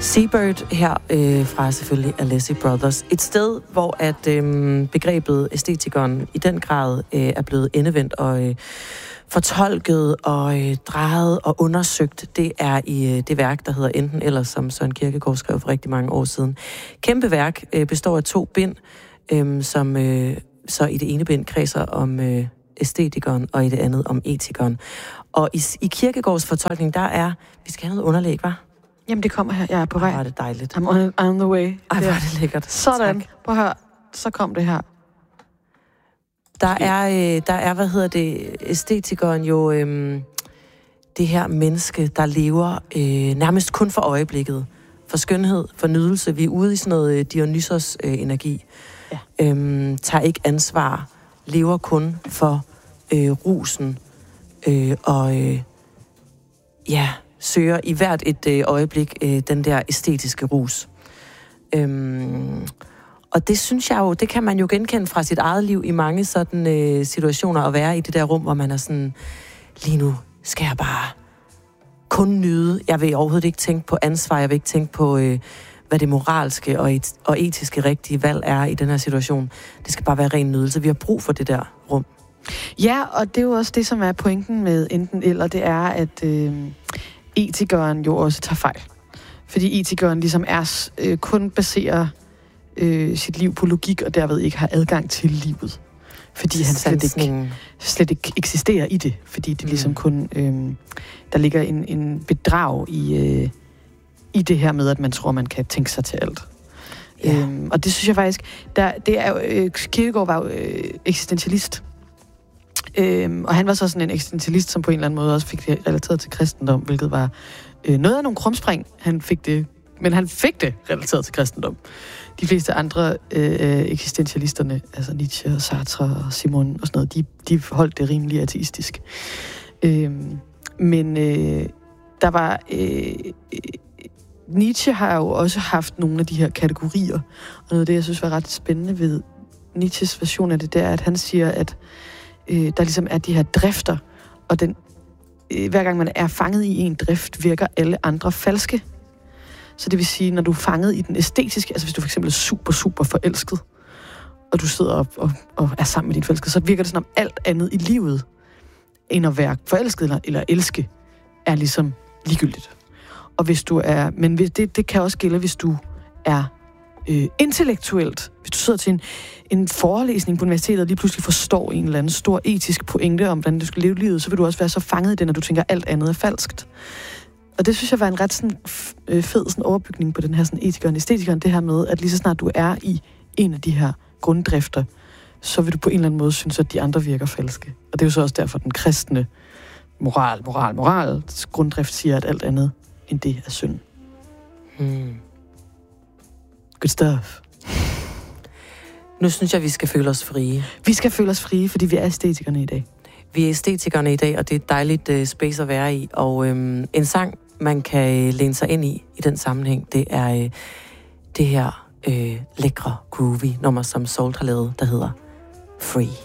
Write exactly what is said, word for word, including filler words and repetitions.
Seabird her øh, fra selvfølgelig Alessi Brothers. Et sted, hvor at øh, begrebet æstetikeren i den grad øh, er blevet endevendt og øh, fortolket og øh, drejet og undersøgt, det er i øh, det værk, der hedder Enten Eller, som Søren Kierkegaard skrev for rigtig mange år siden. Kæmpe værk, øh, består af to bind, øh, som øh, så i det ene bind kredser om øh, æstetikeren, og i det andet om etikeren. Og i, i Kierkegaards fortolkning, der er, vi skal have noget underlæg, hva'? Jamen, det kommer her. Jeg er på vej. Ej, var det dejligt. I'm on, on the way. Ej, var det lækkert. Sådan. Tak. Prøv at høre. Så kom det her. Der er, øh, der er, hvad hedder det, æstetikeren jo øh, det her menneske, der lever øh, nærmest kun for øjeblikket. For skønhed, for nydelse. Vi er ude i sådan noget øh, Dionysos-energi. Øh, ja. øhm, tager ikke ansvar. Lever kun for øh, rusen. Øh, og øh, ja... søger i hvert et øh, øjeblik øh, den der æstetiske rus. Øhm, og det synes jeg jo, det kan man jo genkende fra sit eget liv i mange sådan øh, situationer, at være i det der rum, hvor man er sådan, lige nu skal jeg bare kun nyde. Jeg vil overhovedet ikke tænke på ansvar, jeg vil ikke tænke på, øh, hvad det moralske og, et, og etiske rigtige valg er i den her situation. Det skal bare være ren nydelse. Vi har brug for det der rum. Ja, og det er jo også det, som er pointen med Enten Eller, det er, at øh, etikeren jo også tager fejl. Fordi etikeren ligesom er, øh, kun baserer øh, sit liv på logik, og derved ikke har adgang til livet. Fordi han slet ikke, slet ikke eksisterer i det. Fordi det mm. ligesom kun... Øh, der ligger en, en bedrag i, øh, i det her med, at man tror, man kan tænke sig til alt. Ja. Øhm, og det synes jeg faktisk... Der, det er jo, øh, Kierkegaard var jo øh, eksistentialist. Øhm, og han var så sådan en eksistentialist, som på en eller anden måde også fik det relateret til kristendom, hvilket var øh, noget af nogle krumspring, han fik det, men han fik det relateret til kristendom. De fleste andre øh, eksistentialisterne, altså Nietzsche og Sartre og Simon og sådan noget, de, de holdt det rimelig ateistisk. Øhm, men øh, der var... Øh, Nietzsche har jo også haft nogle af de her kategorier, og noget af det, jeg synes var ret spændende ved Nietzsches version af det, det er, at han siger, at øh, der ligesom er de her drifter, og den, øh, hver gang man er fanget i en drift, virker alle andre falske. Så det vil sige, når du er fanget i den æstetiske, altså hvis du for eksempel er super, super forelsket, og du sidder op og, og er sammen med din forelskede, så virker det sådan, om alt andet i livet, end at være forelsket eller, eller elske, er ligesom ligegyldigt. Og hvis du er, men det, det kan også gælde, hvis du er øh, intellektuelt. Hvis du sidder til en, en forelæsning på universitetet, og lige pludselig forstår en eller anden stor etisk pointe om, hvordan du skal leve livet, så vil du også være så fanget i det, når du tænker, at alt andet er falskt. Og det synes jeg var en ret sådan, fed sådan, overbygning på den her sådan, etikeren og æstetikeren, det her med, at lige så snart du er i en af de her grunddrifter, så vil du på en eller anden måde synes, at de andre virker falske. Og det er jo så også derfor, den kristne moral, moral, moral, grunddrift siger, at alt andet end det er synd. Hmm. Good stuff. Nu synes jeg, vi skal føle os frie. Vi skal føle os frie, fordi vi er æstetikerne i dag. Vi er æstetikerne i dag, og det er et dejligt uh, space at være i. Og øhm, en sang, man kan læne sig ind i, i den sammenhæng, det er øh, det her øh, lækre, groovy nummer, som Salt har lavet, der hedder Free.